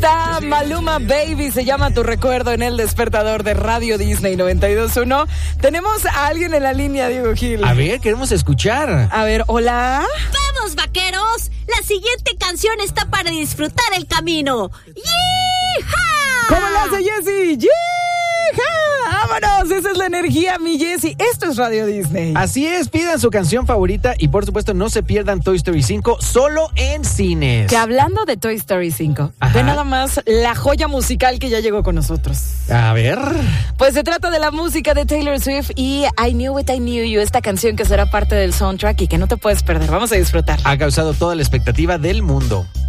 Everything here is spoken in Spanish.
está Maluma Baby, se llama Tu Recuerdo en el despertador de Radio Disney 92.1. Tenemos a alguien en la línea, Diego Gil. A ver, queremos escuchar. A ver, hola. ¡Vamos, vaqueros! La siguiente canción está para disfrutar el camino. ¡Yeeha! ¿Cómo lo hace Jessie? ¡Yeeha! ¡Vámonos! Esa es la energía, mi Jessie. Esto es Radio Disney. Así es, pidan su canción favorita y por supuesto no se pierdan Toy Story 5 solo en cines. Que hablando de Toy Story 5, ve nada más la joya musical que ya llegó con nosotros. A ver. Pues se trata de la música de Taylor Swift y I Knew It, I Knew You, esta canción que será parte del soundtrack y que no te puedes perder. Vamos a disfrutar. Ha causado toda la expectativa del mundo.